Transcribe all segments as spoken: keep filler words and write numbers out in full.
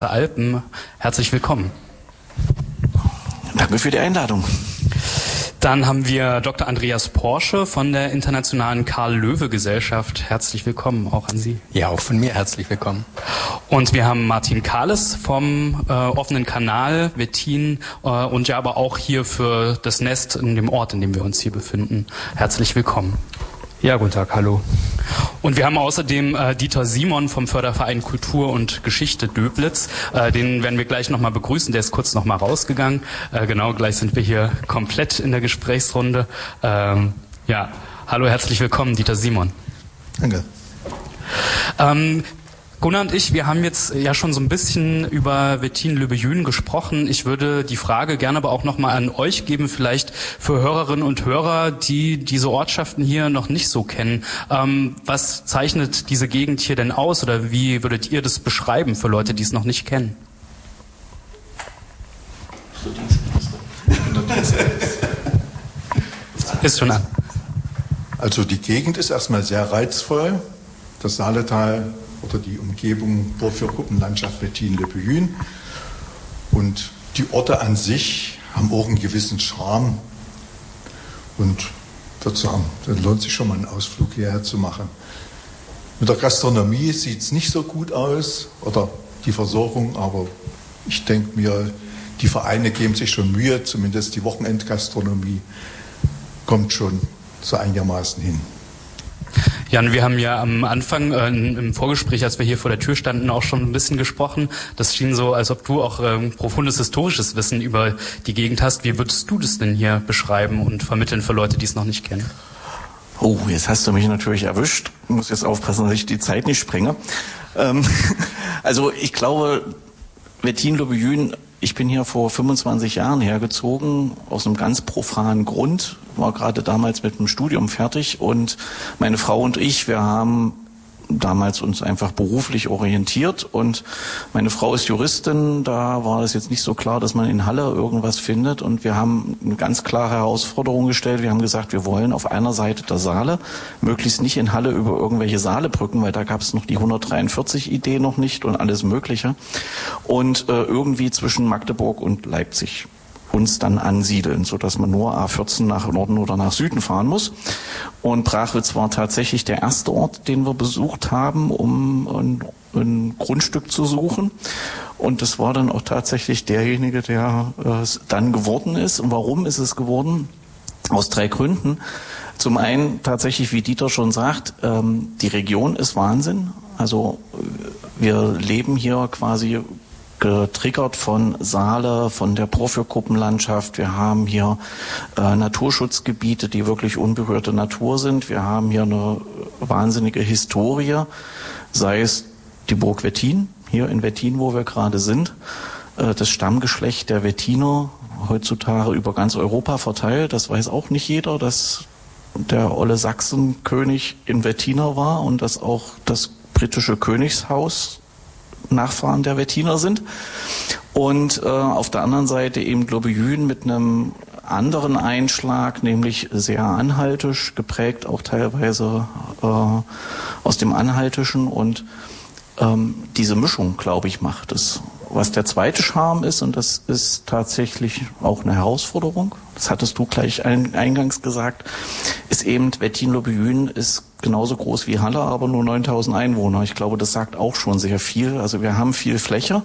Alpen. Herzlich willkommen. Danke für die Einladung. Dann haben wir Doktor Andreas Porsche von der Internationalen Karl-Löwe-Gesellschaft. Herzlich willkommen auch an Sie. Ja, auch von mir herzlich willkommen. Und wir haben Martin Kahles vom äh, offenen Kanal Wettin äh, und ja aber auch hier für das Nest in dem Ort, in dem wir uns hier befinden. Herzlich willkommen. Ja, guten Tag, hallo. Und wir haben außerdem äh, Dieter Simon vom Förderverein Kultur und Geschichte Döblitz. Äh, den werden wir gleich nochmal begrüßen. Der ist kurz nochmal rausgegangen. Äh, genau, gleich sind wir hier komplett in der Gesprächsrunde. Ähm, ja, hallo, herzlich willkommen, Dieter Simon. Danke. Ähm, Gunnar und ich, wir haben jetzt ja schon so ein bisschen über Wettin-Löbe-Jühn gesprochen. Ich würde die Frage gerne aber auch nochmal an euch geben, vielleicht für Hörerinnen und Hörer, die diese Ortschaften hier noch nicht so kennen. Ähm, was zeichnet diese Gegend hier denn aus oder wie würdet ihr das beschreiben für Leute, die es noch nicht kennen? Ist schon an. Also die Gegend ist erstmal sehr reizvoll. Das Saaletal oder die Umgebung Porphyr-Kuppenlandschaft Wettin-Löbe-Jühn. Und die Orte an sich haben auch einen gewissen Charme. Und dazu haben, dann lohnt sich schon mal einen Ausflug hierher zu machen. Mit der Gastronomie sieht es nicht so gut aus, oder die Versorgung, aber ich denke mir, die Vereine geben sich schon Mühe, zumindest die Wochenendgastronomie kommt schon so einigermaßen hin. Jan, wir haben ja am Anfang äh, im Vorgespräch, als wir hier vor der Tür standen, auch schon ein bisschen gesprochen. Das schien so, als ob du auch ähm, profundes historisches Wissen über die Gegend hast. Wie würdest du das denn hier beschreiben und vermitteln für Leute, die es noch nicht kennen? Oh, jetzt hast du mich natürlich erwischt. Ich muss jetzt aufpassen, dass ich die Zeit nicht sprenge. Ähm, also ich glaube, Wettin-Löbe-Jühn, ich bin hier vor fünfundzwanzig Jahren hergezogen, aus einem ganz profanen Grund, war gerade damals mit dem Studium fertig und meine Frau und ich, wir haben damals uns einfach beruflich orientiert und meine Frau ist Juristin, da war es jetzt nicht so klar, dass man in Halle irgendwas findet und wir haben eine ganz klare Herausforderung gestellt. Wir haben gesagt, wir wollen auf einer Seite der Saale, möglichst nicht in Halle über irgendwelche Saalebrücken, weil da gab es noch die hundertdreiundvierzig Idee noch nicht und alles Mögliche und äh, irgendwie zwischen Magdeburg und Leipzig uns dann ansiedeln, so dass man nur A vierzehn nach Norden oder nach Süden fahren muss. Und Brachwitz war tatsächlich der erste Ort, den wir besucht haben, um ein, ein Grundstück zu suchen. Und das war dann auch tatsächlich derjenige, der es äh, dann geworden ist. Und warum ist es geworden? Aus drei Gründen. Zum einen tatsächlich, wie Dieter schon sagt, ähm, die Region ist Wahnsinn. Also wir leben hier quasi getriggert von Saale, von der Porphyr-Kuppenlandschaft. Wir haben hier äh, Naturschutzgebiete, die wirklich unberührte Natur sind. Wir haben hier eine wahnsinnige Historie, sei es die Burg Wettin, hier in Wettin, wo wir gerade sind, äh, das Stammgeschlecht der Wettiner, heutzutage über ganz Europa verteilt. Das weiß auch nicht jeder, dass der olle Sachsenkönig in Wettiner war und dass auch das britische Königshaus Nachfahren der Wettiner sind. Und äh, auf der anderen Seite eben Löbe-Jühn mit einem anderen Einschlag, nämlich sehr anhaltisch, geprägt auch teilweise äh, aus dem Anhaltischen. Und ähm, diese Mischung, glaube ich, macht es. Was der zweite Charme ist, und das ist tatsächlich auch eine Herausforderung, das hattest du gleich ein, eingangs gesagt, ist eben, Wettin-Löbe-Jühn ist genauso groß wie Halle, aber nur neuntausend Einwohner. Ich glaube, das sagt auch schon sehr viel. Also wir haben viel Fläche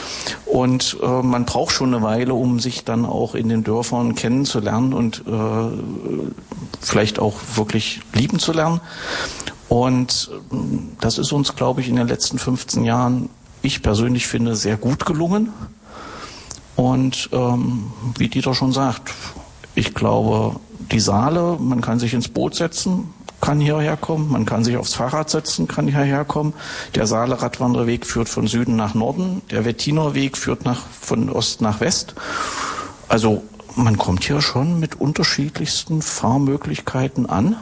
und äh, man braucht schon eine Weile, um sich dann auch in den Dörfern kennenzulernen und äh, vielleicht auch wirklich lieben zu lernen. Und äh, das ist uns, glaube ich, in den letzten fünfzehn Jahren, ich persönlich finde, sehr gut gelungen. Und ähm, wie Dieter schon sagt, ich glaube, die Saale, man kann sich ins Boot setzen, kann hierher kommen, man kann sich aufs Fahrrad setzen, kann hierher kommen. Der Saale-Radwanderweg führt von Süden nach Norden, der Wettiner Weg führt nach, von Ost nach West. Also man kommt hier schon mit unterschiedlichsten Fahrmöglichkeiten an.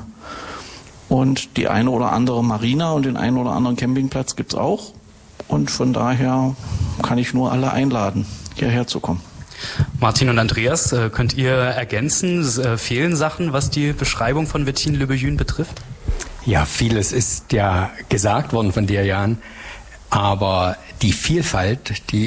Und die eine oder andere Marina und den einen oder anderen Campingplatz gibt's auch. Und von daher kann ich nur alle einladen, hierher zu kommen. Martin und Andreas, könnt ihr ergänzen? Fehlen Sachen, was die Beschreibung von Wettin-Löbe-Jühn betrifft? Ja, vieles ist ja gesagt worden von dir, Jan. Aber die Vielfalt, die